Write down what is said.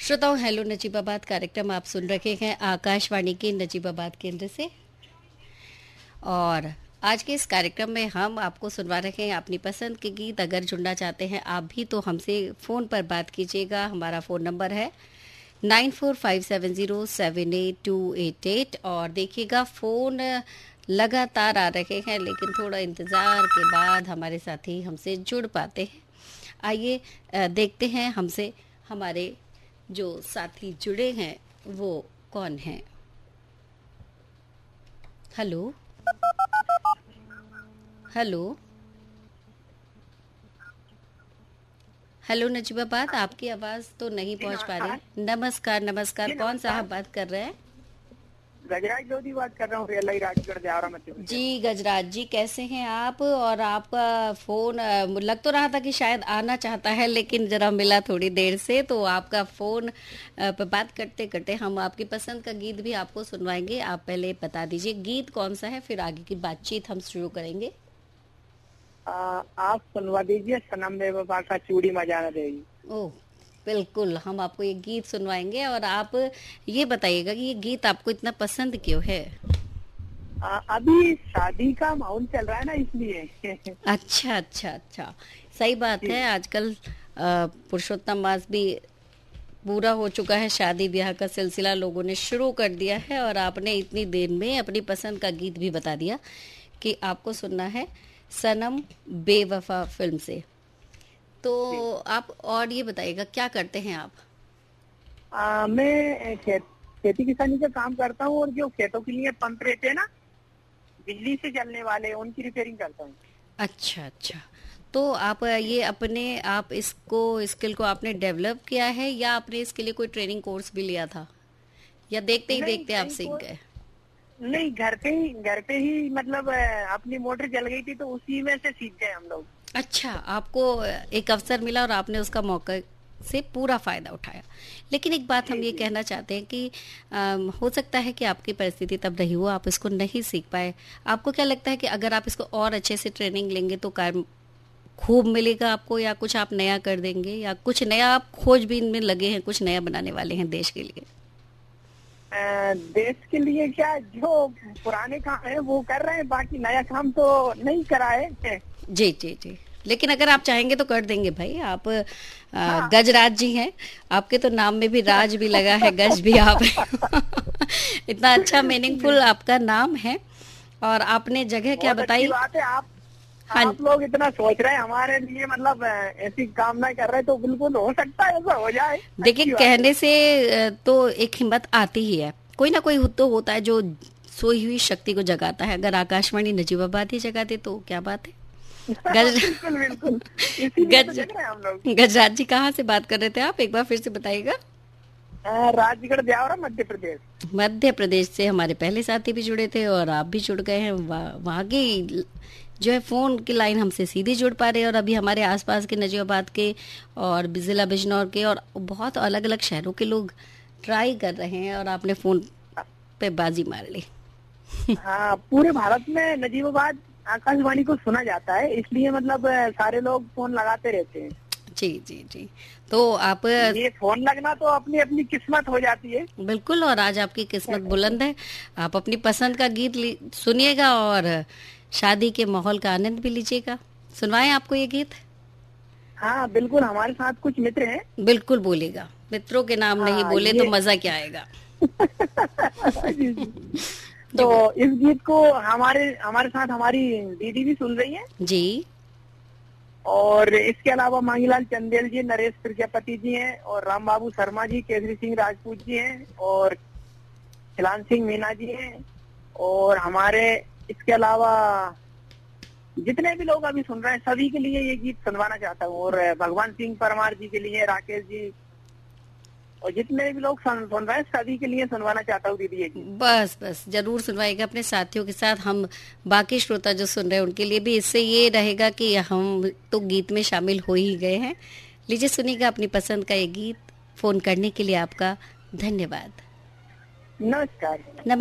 श्रोताओं, हेलो नजीबाबाद कार्यक्रम आप सुन रहे हैं आकाशवाणी के नजीबाबाद केंद्र से। और आज के इस कार्यक्रम में हम आपको सुनवा रहे हैं अपनी पसंद के गीत। अगर जुड़ना चाहते हैं आप भी तो हमसे फ़ोन पर बात कीजिएगा। हमारा फ़ोन नंबर है 9457078288। और देखिएगा फ़ोन लगातार आ रहे हैं, लेकिन थोड़ा इंतज़ार के बाद हमारे साथी हमसे जुड़ पाते हैं। आइए देखते हैं हमसे हमारे जो साथी जुड़े हैं वो कौन हैं। हेलो हेलो हेलो नजीबाबाद, आपकी आवाज़ तो नहीं पहुंच पा रही। नमस्कार नमस्कार, कौन साहब बात कर रहे हैं? गजराज लोधी बात कर रहा हूँ, राजगढ़ देवरा मध्य प्रदेश। जी गजराज जी, कैसे हैं आप? और आपका फ़ोन लग तो रहा था कि शायद आना चाहता है, लेकिन जरा मिला थोड़ी देर से। तो आपका फ़ोन पर बात करते करते हम आपकी पसंद का गीत भी आपको सुनवाएंगे। आप पहले बता दीजिए गीत कौन सा है, फिर आगे की बातचीत हम शुरू करेंगे। आप सुनवा दीजिए सनम बेवफा का चूड़ी मजा न देगी। ओह बिल्कुल, हम आपको ये गीत सुनवाएंगे। और आप ये बताइएगा कि ये गीत आपको इतना पसंद क्यों है? अभी शादी का माहौल चल रहा है ना, इसलिए। अच्छा अच्छा अच्छा, सही बात है। आजकल पुरुषोत्तम मास भी पूरा हो चुका है, शादी ब्याह का सिलसिला लोगों ने शुरू कर दिया है। और आपने इतनी देर में अपनी पसंद का गीत भी बता दिया कि आपको सुनना है सनम बेवफा फिल्म से। तो आप और ये बताइएगा क्या करते हैं आप? मैं खेती किसानी का काम करता हूँ, और जो खेतों के लिए पंप रहते हैं ना, बिजली से चलने वाले, उनकी रिपेयरिंग करता हूँ। अच्छा अच्छा, तो आप ये अपने आप इसको स्किल को आपने डेवलप किया है या आपने इसके लिए कोई ट्रेनिंग कोर्स भी लिया था, या देखते ही देखते आप सीख गए? नहीं, घर पे ही मतलब अपनी मोटर जल गई थी, तो उसी में से सीख गए हम लोग। अच्छा, आपको एक अवसर मिला और आपने उसका मौका से पूरा फायदा उठाया। लेकिन एक बात हम ये कहना चाहते हैं कि हो सकता है कि आपकी परिस्थिति तब रही हो, आप इसको नहीं सीख पाए। आपको क्या लगता है कि अगर आप इसको और अच्छे से ट्रेनिंग लेंगे तो कार्य खूब मिलेगा आपको, या कुछ आप नया कर देंगे, या कुछ नया आप खोजबीन में लगे हैं, कुछ नया बनाने वाले हैं देश के लिए? देश के लिए क्या, जो पुराने काम है वो कर रहे हैं, बाकी नया काम तो नहीं करा है। जी जी जी, लेकिन अगर आप चाहेंगे तो कर देंगे भाई। आप गजराज जी हैं, आपके तो नाम में भी राज भी लगा है, गज भी आप इतना अच्छा मीनिंगफुल आपका नाम है। और आपने जगह क्या बताई? बात है, आप लोग इतना सोच रहे हैं हमारे लिए, मतलब ऐसी कामना कर रहे हैं, तो बिल्कुल हो सकता है ऐसा हो जाए। देखिए, कहने से तो एक हिम्मत आती ही है। कोई ना कोई तो होता है जो सोई हुई शक्ति को जगाता है। अगर आकाशवाणी नजीबाबाद ही जगाते तो क्या बात है। बिल्कुल बिल्कुल, गजराज जी, कहाँ से बात कर रहे थे आप? एक बार फिर से बताइएगा। राजगढ़ देवरा मध्य प्रदेश। मध्य प्रदेश से हमारे पहले साथी भी जुड़े थे और आप भी जुड़ गए हैं। वहाँ की जो है फोन की लाइन हमसे सीधी जुड़ पा रहे हैं। और अभी हमारे आसपास के नजीबाबाद के और जिला बिजनौर के और बहुत अलग अलग शहरों के लोग ट्राई कर रहे हैं, और आपने फोन पे बाजी मार ली। हाँ, पूरे भारत में नजीबाबाद आकाशवाणी को सुना जाता है, इसलिए मतलब सारे लोग फोन लगाते रहते हैं। जी जी जी, तो आप ये फोन लगना तो अपनी अपनी किस्मत हो जाती है। बिल्कुल, और आज आपकी किस्मत बुलंद है। आप अपनी पसंद का गीत सुनिएगा और शादी के माहौल का आनंद भी लीजिएगा। सुनवाएं आपको ये गीत? हाँ बिल्कुल, हमारे साथ कुछ मित्र हैं। बिल्कुल बोलेगा, मित्रों के नाम नहीं बोले तो मजा क्या आएगा। तो इस गीत को हमारे साथ हमारी दीदी भी सुन रही है जी। और इसके अलावा मांगीलाल चंदेल जी, नरेश प्रजापति जी हैं, और राम बाबू शर्मा जी, केसरी सिंह राजपूत जी हैं, और खिलान सिंह मीना जी हैं, और हमारे इसके अलावा जितने भी लोग अभी सुन रहे हैं सभी के लिए ये गीत सुनवाना चाहता हूँ। और भगवान सिंह परमार जी के लिए, राकेश जी, और जितने भी लोग सुन रहे हैं सभी के लिए सुनवाना चाहता हूँ दीदी ये गीत। बस बस जरूर सुनवाएगा अपने साथियों के साथ। हम बाकी श्रोता जो सुन रहे हैं उनके लिए भी इससे ये रहेगा कि हम तो गीत में शामिल हो ही गए हैं। लीजिए सुनिएगा अपनी पसंद का ये गीत। फोन करने के लिए आपका धन्यवाद। नमस्कार।